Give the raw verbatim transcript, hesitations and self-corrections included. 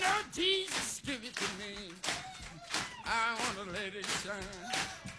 Lord Jesus, give it to me. I want to let it shine.